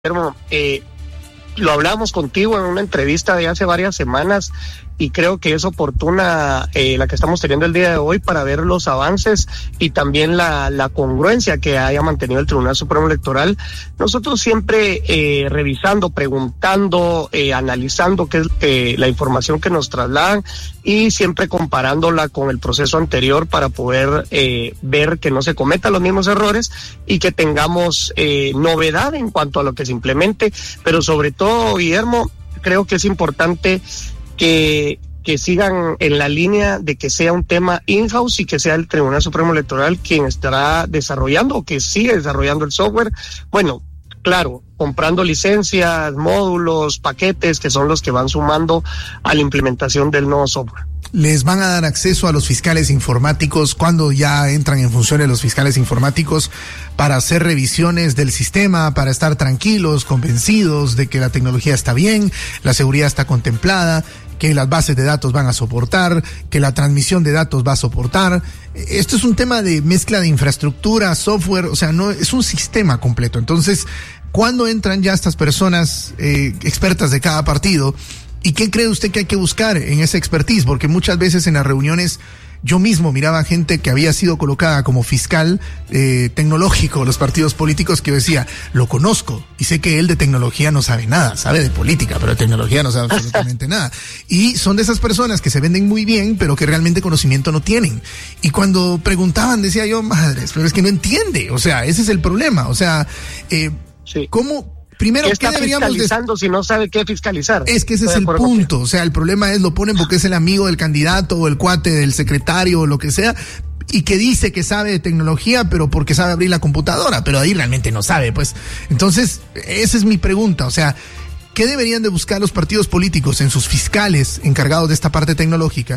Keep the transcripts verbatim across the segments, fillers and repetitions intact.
Guillermo, eh, lo hablamos contigo en una entrevista de hace varias semanas y creo que es oportuna eh, la que estamos teniendo el día de hoy para ver los avances y también la, la congruencia que haya mantenido el Tribunal Supremo Electoral. Nosotros siempre eh, revisando, preguntando, eh, analizando qué es eh, la información que nos trasladan y siempre comparándola con el proceso anterior para poder eh, ver que no se cometan los mismos errores y que tengamos eh, novedad en cuanto a lo que se implemente, pero sobre todo, Guillermo, creo que es importante que, que sigan en la línea de que sea un tema in-house y que sea el Tribunal Supremo Electoral quien estará desarrollando o que sigue desarrollando el software. Bueno, claro, comprando licencias, módulos, paquetes que son los que van sumando a la implementación del nuevo software. ¿Les van a dar acceso a los fiscales informáticos cuando ya entran en funciones los fiscales informáticos para hacer revisiones del sistema, para estar tranquilos, convencidos de que la tecnología está bien, la seguridad está contemplada, que las bases de datos van a soportar, que la transmisión de datos va a soportar? Esto es un tema de mezcla de infraestructura, software, o sea, no es un sistema completo. Entonces, ¿cuándo entran ya estas personas eh, expertas de cada partido? ¿Y qué cree usted que hay que buscar en esa expertise? Porque muchas veces en las reuniones yo mismo miraba gente que había sido colocada como fiscal eh, tecnológico de los partidos políticos, que yo decía, lo conozco y sé que él de tecnología no sabe nada, sabe de política, pero de tecnología no sabe absolutamente nada. Y son de esas personas que se venden muy bien, pero que realmente conocimiento no tienen. Y cuando preguntaban, decía yo, madres, pero es que no entiende. O sea, ese es el problema. O sea, eh, sí. ¿cómo...? Primero, ¿qué, ¿qué deberíamos fiscalizando de... si no sabe qué fiscalizar? Es que ese Estoy es el punto, o sea, el problema es lo ponen porque es el amigo del candidato o el cuate del secretario o lo que sea, y que dice que sabe de tecnología, pero porque sabe abrir la computadora, pero ahí realmente no sabe, pues. Entonces, esa es mi pregunta, o sea, ¿qué deberían de buscar los partidos políticos en sus fiscales encargados de esta parte tecnológica?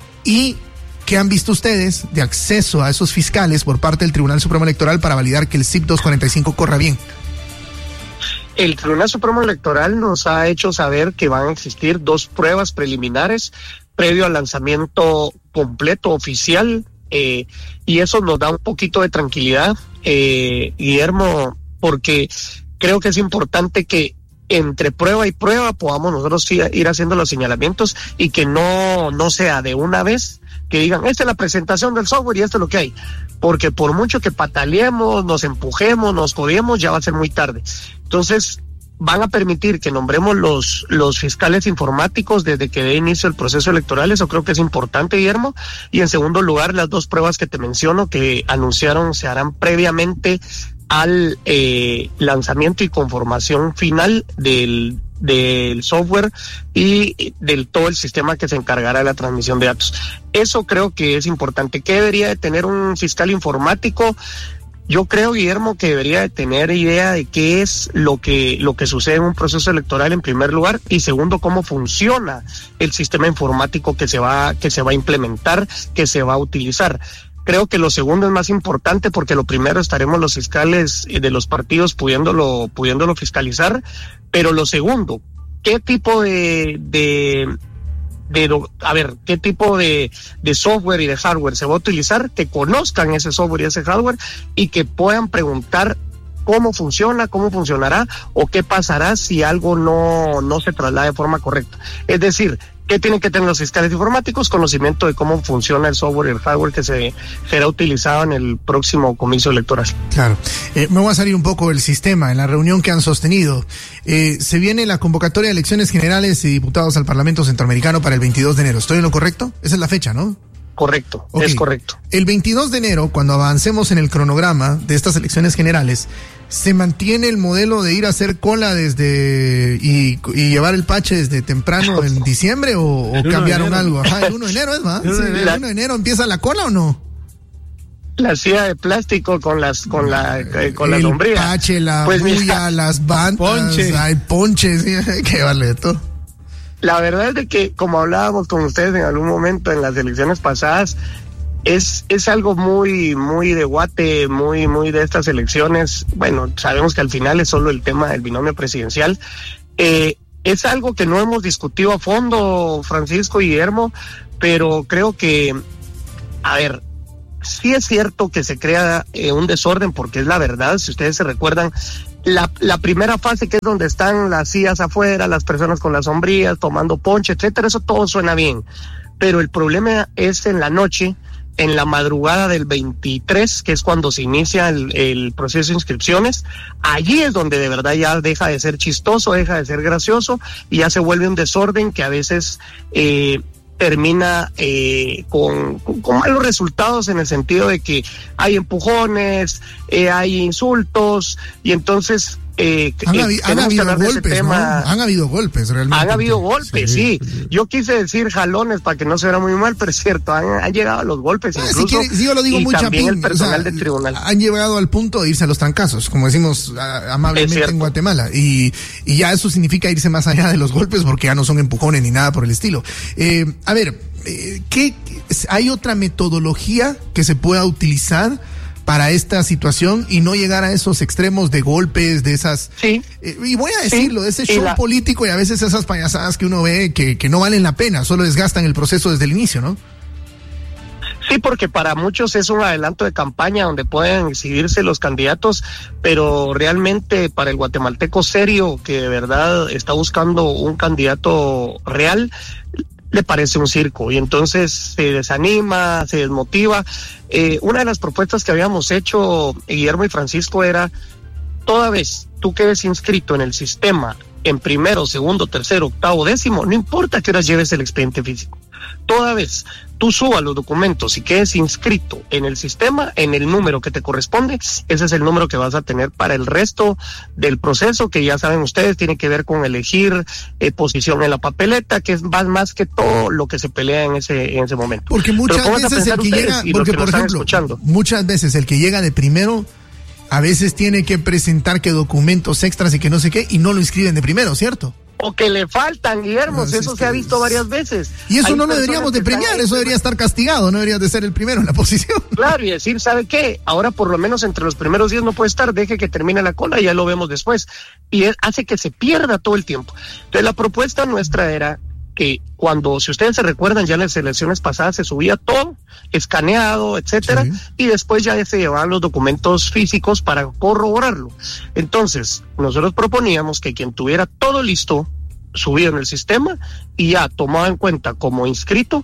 Y ¿qué han visto ustedes de acceso a esos fiscales por parte del Tribunal Supremo Electoral para validar que el S I P doscientos cuarenta y cinco corra bien? El Tribunal Supremo Electoral nos ha hecho saber que van a existir dos pruebas preliminares previo al lanzamiento completo oficial, eh, y eso nos da un poquito de tranquilidad, eh, Guillermo, porque creo que es importante que entre prueba y prueba podamos nosotros ir haciendo los señalamientos y que no, no sea de una vez que digan, esta es la presentación del software y esto es lo que hay, porque por mucho que pataleemos, nos empujemos, nos codiemos, ya va a ser muy tarde. Entonces, van a permitir que nombremos los, los fiscales informáticos desde que dé inicio el proceso electoral. Eso creo que es importante, Guillermo. Y en segundo lugar, las dos pruebas que te menciono que anunciaron se harán previamente al eh, lanzamiento y conformación final del del software y del todo el sistema que se encargará de la transmisión de datos. Eso creo que es importante. ¿Qué debería de tener un fiscal informático? Yo creo, Guillermo, que debería de tener idea de qué es lo que lo que sucede en un proceso electoral en primer lugar, y segundo, cómo funciona el sistema informático que se va que se va a implementar, que se va a utilizar. Creo que lo segundo es más importante porque lo primero estaremos los fiscales de los partidos pudiéndolo pudiéndolo fiscalizar, pero lo segundo, ¿qué tipo de de de a ver, qué tipo de de software y de hardware se va a utilizar? Que conozcan ese software y ese hardware y que puedan preguntar cómo funciona, cómo funcionará o qué pasará si algo no no se traslada de forma correcta. Es decir, ¿qué tienen que tener los fiscales informáticos? Conocimiento de cómo funciona el software y el hardware que se será utilizado en el próximo comicio electoral. Claro. Eh, me voy a salir un poco del sistema. En la reunión que han sostenido, eh, se viene la convocatoria de elecciones generales y diputados al Parlamento Centroamericano para el veintidós de enero. ¿Estoy en lo correcto? Esa es la fecha, ¿no? Correcto, okay. Es correcto. El veintidós de enero, cuando avancemos en el cronograma de estas elecciones generales, ¿se mantiene el modelo de ir a hacer cola desde y, y llevar el pache desde temprano en diciembre o, o cambiaron algo? Ajá, el uno de enero es, ¿va? Sí, el uno de enero empieza la cola o no? La silla de plástico con las con la eh, con la sombría. El pache, la pues bulla, mira, las bandas, ponche. Hay ponches, hay que darle de todo. La verdad es de que, como hablábamos con ustedes en algún momento en las elecciones pasadas, es es algo muy muy de guate, muy muy de estas elecciones. Bueno, sabemos que al final es solo el tema del binomio presidencial. Eh, es algo que no hemos discutido a fondo, Francisco y Guillermo, pero creo que, a ver, sí es cierto que se crea eh, un desorden, porque es la verdad. Si ustedes se recuerdan, La, la primera fase, que es donde están las sillas afuera, las personas con las sombrillas, tomando ponche, etcétera, eso todo suena bien. Pero el problema es en la noche, en la madrugada del veintitrés, que es cuando se inicia el, el proceso de inscripciones. Allí es donde de verdad ya deja de ser chistoso, deja de ser gracioso, y ya se vuelve un desorden que a veces eh, termina eh, con, con, con malos resultados, en el sentido de que hay empujones, eh, hay insultos, y entonces eh, han, eh, habi- han habido golpes, tema. ¿no? Han habido golpes, realmente. Han habido golpes, sí. sí. Yo quise decir jalones para que no se viera muy mal, pero es cierto, han, han llegado a los golpes, ah, incluso. Si, quiere, si yo lo digo y muy también chapín, el personal o sea, del tribunal. Han llegado al punto de irse a los trancazos, como decimos a, amablemente en Guatemala. Y, y ya eso significa irse más allá de los golpes, porque ya no son empujones ni nada por el estilo. Eh, a ver, eh, ¿qué, ¿hay otra metodología que se pueda utilizar para esta situación y no llegar a esos extremos de golpes, de esas... Sí. Eh, y voy a decirlo, sí. de ese show la... político, y a veces esas payasadas que uno ve que, que no valen la pena, solo desgastan el proceso desde el inicio, ¿no? Sí, porque para muchos es un adelanto de campaña donde pueden exhibirse los candidatos, pero realmente para el guatemalteco serio, que de verdad está buscando un candidato real, le parece un circo, y entonces se desanima, se desmotiva. Eh, una de las propuestas que habíamos hecho, Guillermo y Francisco, era: toda vez tú quedes inscrito en el sistema en primero, segundo, tercero, octavo, décimo, no importa qué horas lleves el expediente físico, toda vez tú subas los documentos y quedes inscrito en el sistema, en el número que te corresponde, ese es el número que vas a tener para el resto del proceso, que ya saben ustedes, tiene que ver con elegir eh, posición en la papeleta, que es más, más que todo lo que se pelea en ese, en ese momento. Porque muchas veces el que llega, porque por ejemplo, muchas veces el que llega de primero, a veces tiene que presentar que documentos extras y que no sé qué, y no lo inscriben de primero, ¿cierto? O que le faltan, Guillermo, no, eso se ha visto varias veces. Y eso Hay no lo deberíamos de premiar, eso debería estar castigado, no debería de ser el primero en la posición. Claro, y decir, ¿sabe qué? Ahora por lo menos entre los primeros días no puede estar, deje que termine la cola y ya lo vemos después. Y es, hace que se pierda todo el tiempo. Entonces la propuesta nuestra era que cuando, si ustedes se recuerdan, ya en las elecciones pasadas se subía todo, escaneado, etcétera, sí. Y después ya se llevaban los documentos físicos para corroborarlo. Entonces, nosotros proponíamos que quien tuviera todo listo, subido en el sistema, y ya tomado en cuenta como inscrito,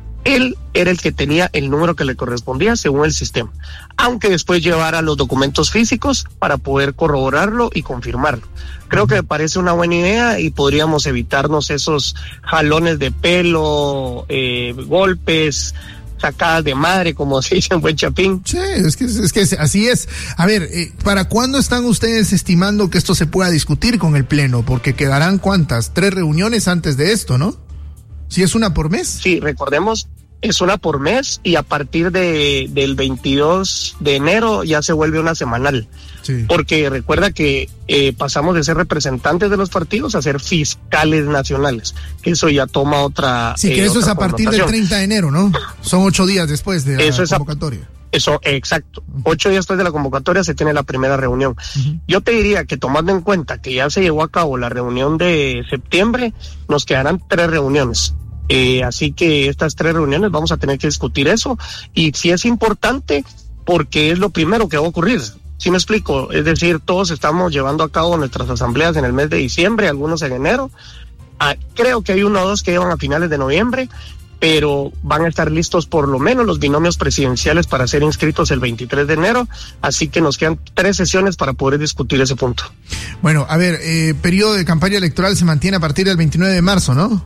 él era el que tenía el número que le correspondía según el sistema, aunque después llevara los documentos físicos para poder corroborarlo y confirmarlo. Creo que me parece una buena idea y podríamos evitarnos esos jalones de pelo, eh, golpes, sacadas de madre, como se dice en buen chapín. Sí, es que, es que así es. A ver, eh, ¿para cuándo están ustedes estimando que esto se pueda discutir con el Pleno? Porque quedarán, ¿cuántas? Tres reuniones antes de esto, ¿no? Si es una por mes. Sí, recordemos, es una por mes, y a partir de del veintidós de enero ya se vuelve una semanal. Sí. Porque recuerda que eh, pasamos de ser representantes de los partidos a ser fiscales nacionales, que eso ya toma otra. Sí, que eh, eso es a partir del treinta de enero, ¿no? Son ocho días después de la eso convocatoria. Es a, eso, exacto. Uh-huh. Ocho días después de la convocatoria se tiene la primera reunión. Uh-huh. Yo te diría que, tomando en cuenta que ya se llevó a cabo la reunión de septiembre, nos quedarán tres reuniones. Eh, así que estas tres reuniones vamos a tener que discutir eso, y si es importante, porque es lo primero que va a ocurrir. ¿Sí me explico? Es decir, todos estamos llevando a cabo nuestras asambleas en el mes de diciembre, algunos en enero. Ah, creo que hay uno o dos que llevan a finales de noviembre, pero van a estar listos por lo menos los binomios presidenciales para ser inscritos el veintitrés de enero, así que nos quedan tres sesiones para poder discutir ese punto. Bueno, a ver, eh, periodo de campaña electoral se mantiene a partir del veintinueve de marzo, ¿no?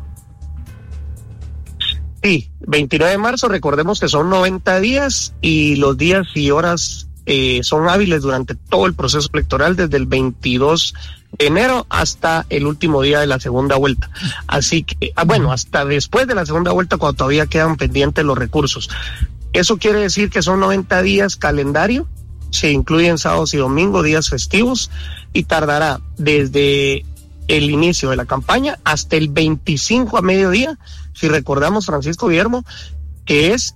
Sí, veintinueve de marzo, recordemos que son noventa días, y los días y horas eh, son hábiles durante todo el proceso electoral, desde el veintidós de enero hasta el último día de la segunda vuelta. Así que, ah, bueno, hasta después de la segunda vuelta, cuando todavía quedan pendientes los recursos. Eso quiere decir que son noventa días calendario, se incluyen sábados y domingos, días festivos, y tardará desde el inicio de la campaña hasta el veinticinco a mediodía, si recordamos, Francisco Guillermo, que es